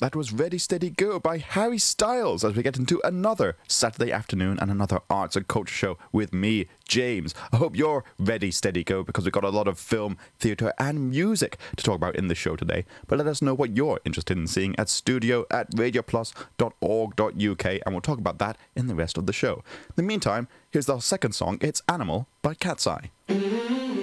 That was Ready Steady Go by Harry Styles as we get into another Saturday afternoon and another arts and culture show with me, James. I hope you're ready, steady, go, because we've got a lot of film, theatre and music to talk about in the show today. But let us know what you're interested in seeing at studio@radioplus.org.uk and we'll talk about that in the rest of the show. In the meantime, here's our second song. It's Animal by Cat's Eye.